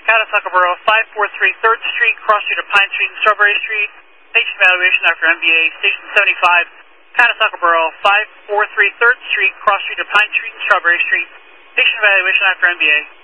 Catasauqua Borough, 543 3rd Street, cross street of Pine Street and Strawberry Street. Station evaluation after MBA. Station 75, Catasauqua Borough, 543 3rd Street, cross street of Pine Street and Strawberry Street. Station evaluation after MBA.